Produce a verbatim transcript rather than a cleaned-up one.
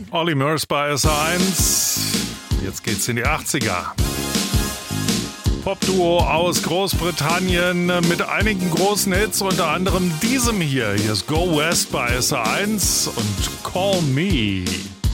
Olly Murs bei S eins. Jetzt geht's in die achtziger. Popduo aus Großbritannien mit einigen großen Hits, unter anderem diesem hier. Hier ist Go West bei S eins und Call Me.